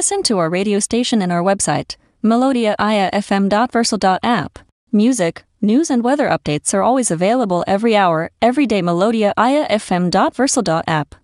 listen to our radio station and our website, melodiaIAFM.versal.app. Music, news and weather updates are always available every hour, every day. melodiaIAFM.versal.app.